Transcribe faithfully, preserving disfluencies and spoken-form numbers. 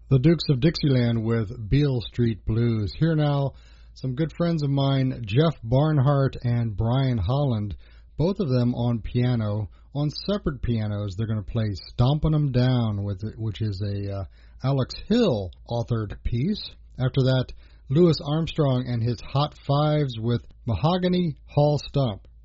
The Dukes of Dixieland with Beale Street Blues. Here now, some good friends of mine, Jeff Barnhart and Brian Holland, both of them on piano. On separate pianos, they're going to play Stompin' 'Em Down, with it, which is a uh, Alex Hill authored piece. After that, Louis Armstrong and his Hot Fives with Mahogany Hall Stump.